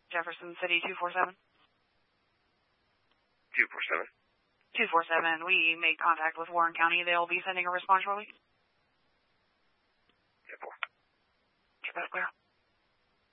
Jefferson City 247. 247. 247. We made contact with Warren County. They'll be sending a response shortly. 10-4. Get that clear.